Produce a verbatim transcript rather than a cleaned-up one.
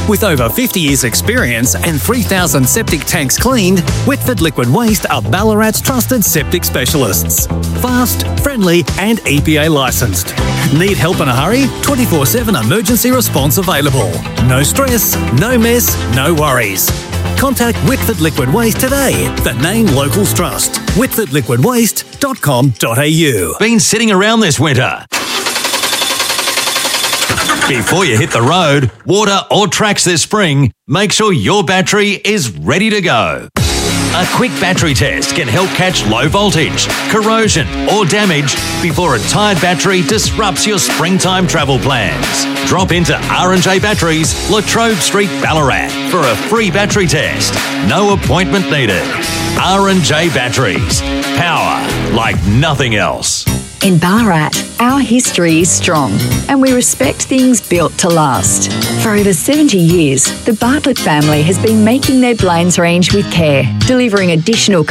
With over fifty years' experience and three thousand septic tanks cleaned, Whitford Liquid Waste are Ballarat's trusted septic specialists. Fast, friendly and E P A licensed. Need help in a hurry? twenty-four seven emergency response available. No stress, no mess, no worries. Contact Whitford Liquid Waste today. The name locals trust. whitford liquid waste dot com dot a u. Been sitting around this winter? Before you hit the road, water or tracks this spring, make sure your battery is ready to go. A quick battery test can help catch low voltage, corrosion or damage before a tired battery disrupts your springtime travel plans. Drop into R and J Batteries, Latrobe Street, Ballarat for a free battery test. No appointment needed. R and J Batteries. Power like nothing else. In Ballarat, our history is strong and we respect things built to last. For over seventy years, the Bartlett family has been making their Blaine's range with care, delivering additional